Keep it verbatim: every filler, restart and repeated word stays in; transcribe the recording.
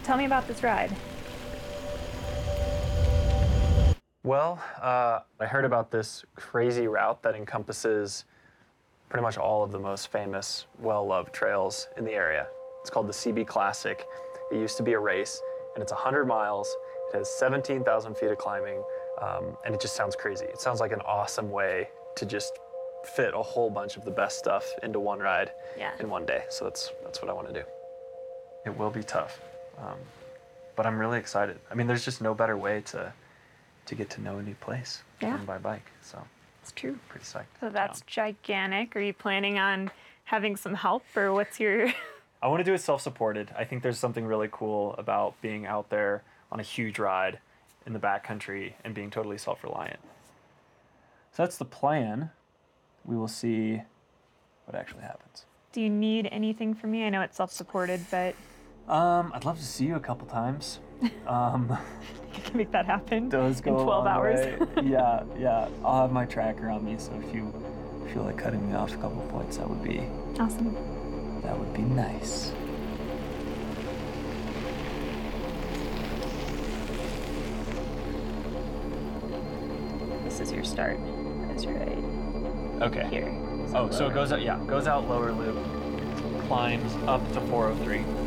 Tell me about this ride. Well, uh, I heard about this crazy route that encompasses pretty much all of the most famous, well-loved trails in the area. It's called the C B Classic. It used to be a race, and it's one hundred miles. It has seventeen thousand feet of climbing, um, and it just sounds crazy. It sounds like an awesome way to just fit a whole bunch of the best stuff into one ride Yeah. in one day. So that's that's what I want to do. It will be tough, um, but I'm really excited. I mean, there's just no better way to to get to know a new place Yeah. than by bike. So It's true. pretty psyched. So that's Um, gigantic. Are you planning on having some help, or what's your... I want to do it self-supported. I think there's something really cool about being out there on a huge ride in the backcountry and being totally self-reliant. So that's the plan. We will see what actually happens. Do you need anything from me? I know it's self-supported, but Um, I'd love to see you a couple times. Um, you can make that happen does in go a twelve long hours. way. Yeah, yeah. I'll have my tracker on me, so if you feel like cutting me off a couple points, that would be Awesome. that would be nice. This is your start. That's right Okay. here. Oh, so it goes out, yeah, goes out lower loop, climbs up to four oh three.